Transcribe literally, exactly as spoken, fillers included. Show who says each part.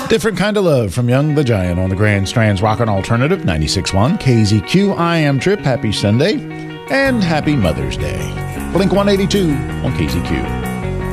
Speaker 1: Different Kind of Love from Young the Giant on the Grand Strands Rockin' Alternative ninety-six point one K Z Q. I am Trip. Happy Sunday and happy Mother's Day. Blink one eighty-two on K Z Q.